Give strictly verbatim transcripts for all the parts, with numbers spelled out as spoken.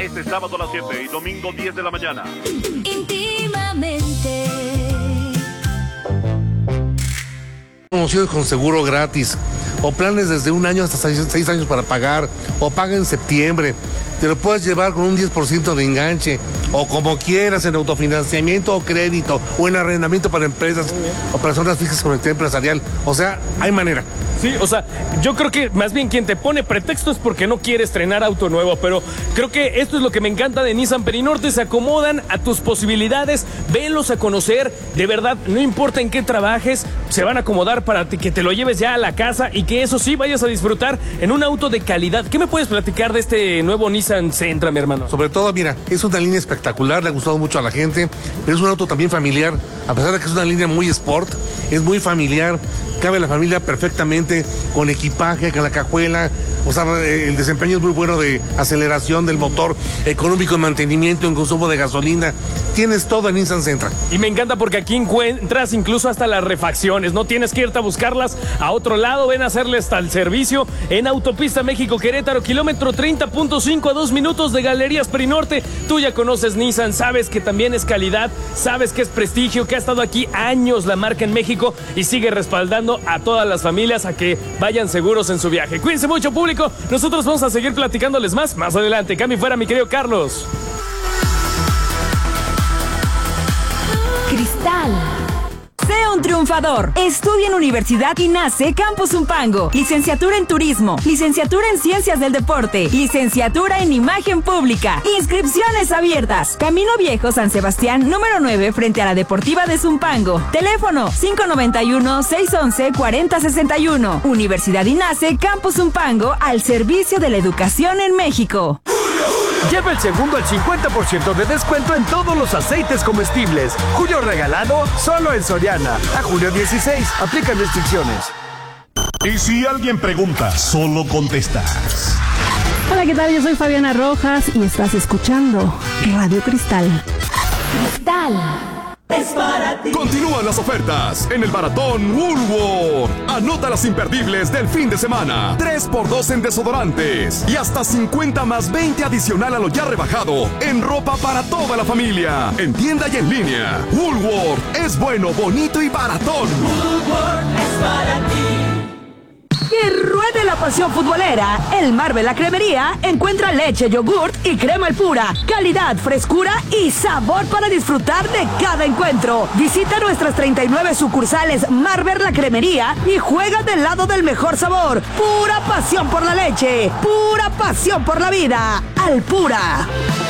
Este sábado a las siete y domingo diez de la mañana. Íntimamente. Promociones con seguro gratis, o planes desde un año hasta seis, seis años para pagar, o paga en septiembre. Te lo puedes llevar con un diez por ciento de enganche, o como quieras, en autofinanciamiento o crédito, o en arrendamiento para empresas o personas fijas con actividad empresarial. O sea, hay manera. Sí, o sea, yo creo que más bien quien te pone pretexto es porque no quiere estrenar auto nuevo, pero creo que esto es lo que me encanta de Nissan Perinorte, se acomodan a tus posibilidades, venlos a conocer, de verdad, no importa en qué trabajes, se van a acomodar para que te lo lleves ya a la casa y que eso sí vayas a disfrutar en un auto de calidad. ¿Qué me puedes platicar de este nuevo Nissan Sentra, mi hermano? Sobre todo, mira, es una línea espectacular, le ha gustado mucho a la gente, pero es un auto también familiar, a pesar de que es una línea muy sport, es muy familiar, cabe la familia perfectamente, con equipaje, con la cajuela, o sea, el desempeño es muy bueno de aceleración del motor, económico en mantenimiento, en consumo de gasolina, tienes todo en Nissan Sentra. Y me encanta porque aquí encuentras incluso hasta las refacciones, no tienes que irte a buscarlas a otro lado, ven a hacerle hasta el servicio en Autopista México-Querétaro, kilómetro treinta punto cinco a dos minutos de Galerías Perinorte. Tú ya conoces Nissan, sabes que también es calidad, sabes que es prestigio, que ha estado aquí años la marca en México y sigue respaldando a todas las familias a que vayan seguros en su viaje. Cuídense mucho, público, nosotros vamos a seguir platicándoles más más adelante. Cambio fuera, mi querido Carlos. Cristal. Sea un triunfador. Estudia en Universidad INACE Campus Zumpango. Licenciatura en Turismo. Licenciatura en Ciencias del Deporte. Licenciatura en Imagen Pública. Inscripciones abiertas. Camino Viejo San Sebastián, número nueve, frente a la Deportiva de Zumpango. Teléfono cinco noventa y uno, seiscientos once, cuarenta sesenta y uno. Universidad INACE Campus Zumpango, al servicio de la educación en México. Lleva el segundo al cincuenta por ciento de descuento en todos los aceites comestibles. Julio regalado solo en Soriana. A julio dieciséis. Aplican restricciones. Y si alguien pregunta, solo contestas. Hola, ¿qué tal? Yo soy Fabiana Rojas y estás escuchando Radio Cristal. Cristal. Es para ti. Continúan las ofertas en el Maratón Woolworth. Anota las imperdibles del fin de semana. tres por dos en desodorantes y hasta cincuenta más veinte adicional a lo ya rebajado en ropa para toda la familia. En tienda y en línea. Woolworth es bueno, bonito y baratón. Woolworth es para ti. Que ruede la pasión futbolera. El Marvel La Cremería encuentra leche, yogurt y crema El Pura. Calidad, frescura y sabor para disfrutar de cada encuentro. Visita nuestras treinta y nueve sucursales Marvel La Cremería y juega del lado del mejor sabor. Pura pasión por la leche. Pura pasión por la vida. Al Pura.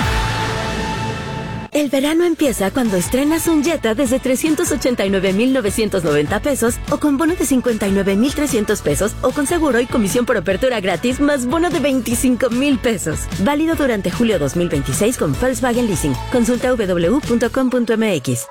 El verano empieza cuando estrenas un Jetta desde trescientos ochenta y nueve mil novecientos noventa pesos o con bono de cincuenta y nueve mil trescientos pesos o con seguro y comisión por apertura gratis más bono de veinticinco mil pesos. Válido durante julio dos mil veintiséis con Volkswagen Leasing. Consulta doble u doble u doble u punto com punto m x.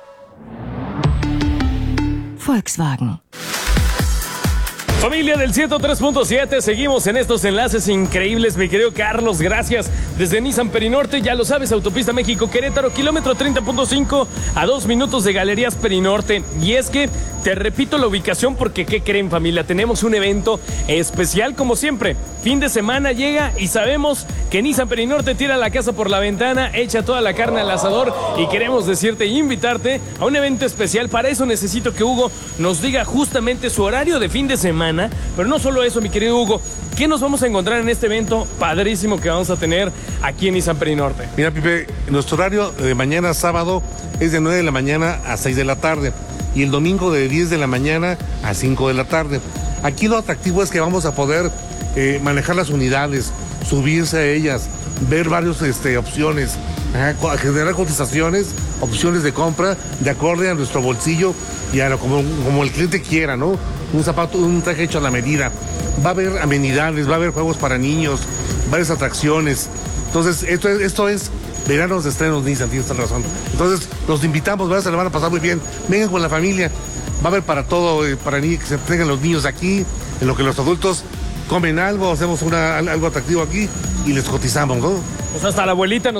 Volkswagen. Familia del ciento tres punto siete, seguimos en estos enlaces increíbles, mi querido Carlos, gracias. Desde Nissan Perinorte, ya lo sabes, Autopista México-Querétaro, kilómetro treinta punto cinco a dos minutos de Galerías Perinorte. Y es que, te repito la ubicación porque, ¿qué creen, familia? Tenemos un evento especial como siempre. Fin de semana llega y sabemos que Nissan Perinorte tira la casa por la ventana, echa toda la carne al asador y queremos decirte e invitarte a un evento especial. Para eso necesito que Hugo nos diga justamente su horario de fin de semana. Pero no solo eso, mi querido Hugo, ¿qué nos vamos a encontrar en este evento padrísimo que vamos a tener aquí en Nissan Perinorte? Mira, Pipe, nuestro horario de mañana sábado es de nueve de la mañana a seis de la tarde y el domingo de diez de la mañana a cinco de la tarde. Aquí lo atractivo es que vamos a poder eh, manejar las unidades, subirse a ellas, ver varias este, opciones, ajá, generar cotizaciones, opciones de compra de acorde a nuestro bolsillo y a lo como, como el cliente quiera, ¿no? Un zapato, un traje hecho a la medida. Va a haber amenidades, va a haber juegos para niños, varias atracciones. Entonces, esto es, esto es veranos de estrenos Nissan, tienes toda la razón. Entonces, los invitamos, ¿verdad? Se la van a pasar muy bien. Vengan con la familia. Va a haber para todo, eh, para ni- que se tengan los niños aquí, en lo que los adultos comen algo, hacemos una, algo atractivo aquí y les cotizamos, ¿no? Pues hasta la abuelita nos